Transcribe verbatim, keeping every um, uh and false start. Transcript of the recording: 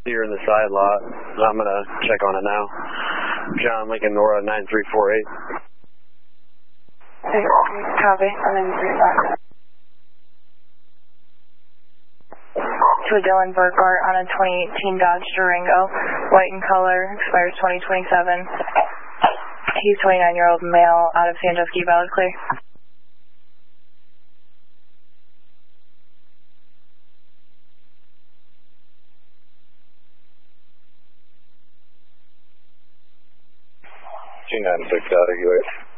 here in the side lot. I'm going to check on it now. John Lincoln Nora nine three four eight. Okay, copy. I'm in three back. To a Dylan Burkhart on a twenty eighteen Dodge Durango, white in color, expires twenty twenty-seven. He's twenty-nine-year-old male, out of Sandusky, valid clear. two nine six out of U S.